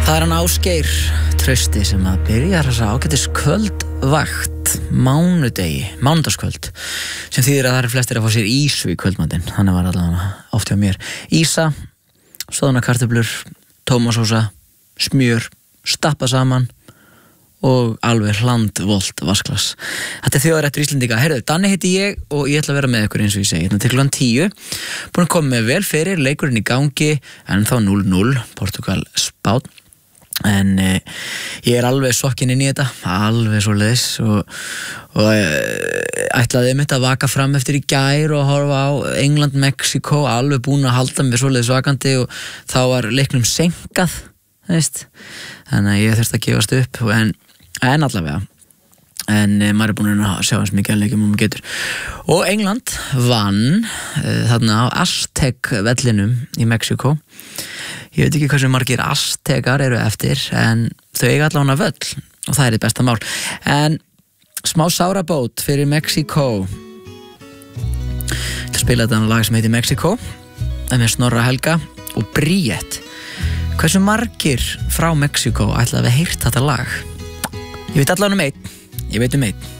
Það hann Ásgeir Trausti sem að byrja þessa ágætis kvöldvakt mánudagskvöld sem þýðir að það eru flestir að fá sér ísu í kvöldmatinn. Þannig var allavega oft hjá mér. Ísa, soðna kartöflur, tómasósa, smjör, stappa saman og alveg hlandvolt vasklas. Þetta þjóðaréttur Íslendinga. Heyrðu, Danni heiti ég og ég ætla að vera með ykkur eins og ég segi. Hérna til klukkan 10. Búin að koma með vel fyrir, leikurinn í gangi, en þá 0-0, Portugal Spánn. En ég alveg sokkinn inn í þetta, alveg svoleiðis og ætlaði mitt að vaka fram eftir í gær og horfa á England, Mexíkó, alveg búin að halda mig svoleiðis vakandi og þá var leiknum senkað, þannig að ég þurfti að gefast upp en allavega maður búin að sjá eins mikið að leikjum og maður getur. Og England vann þarna á Aztec vellinum í Mexíkó. Ég veit ekki hversu margir Aztekar eru eftir en þau eiga allavega völl og það er besta mál. En smá sárabót fyrir Mexíkó. Það spila þetta lag sem heitir Mexíkó með Snorra Helga og Bríett. Hversu margir frá Mexíkó ætla að við heyrt þetta lag? Ég veit allavega um einn.